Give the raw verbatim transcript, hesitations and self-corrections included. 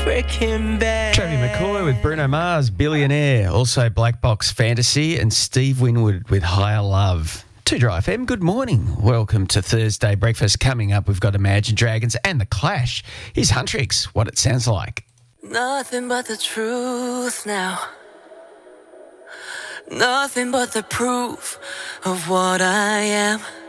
Breaking Bad. Travis McCoy with Bruno Mars, Billionaire. Also Black Box Fantasy and Steve Winwood with Higher Love. two Dry F M, good morning. Welcome to Thursday Breakfast. Coming up, we've got Imagine Dragons and The Clash. Here's Huntrix, What It Sounds Like. Nothing but the truth now. Nothing but the proof of what I am.